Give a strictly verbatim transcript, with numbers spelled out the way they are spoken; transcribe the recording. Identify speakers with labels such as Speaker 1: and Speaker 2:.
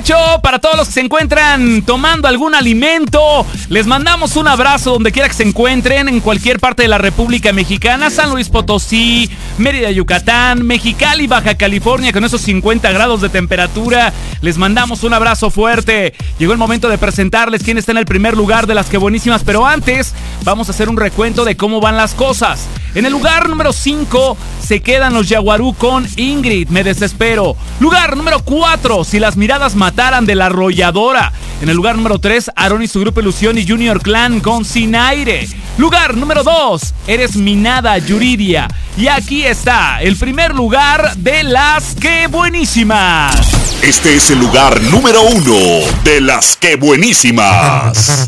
Speaker 1: provecho para todos los que se encuentran tomando algún alimento. Les mandamos un abrazo donde quiera que se encuentren, en cualquier parte de la República Mexicana. San Luis Potosí, Mérida, Yucatán, Mexicali, Baja California, con esos cincuenta grados de temperatura. Les mandamos un abrazo fuerte. Llegó el momento de presentarles quién está en el primer lugar de las que buenísimas, pero antes vamos a hacer un recuento de cómo van las cosas. En el lugar número cinco se quedan los Yaguarú con Ingrid, Me Desespero. Lugar número cuatro, Si las miradas mataran, de La Arrolladora. En el lugar número tres, Aarón y su grupo Ilusión y Junior Clan con Sin Aire. Lugar número dos, Eres mi nada, Yuridia. Y aquí está el primer lugar de las que buenísimas.
Speaker 2: Este es el lugar número uno de las que buenísimas.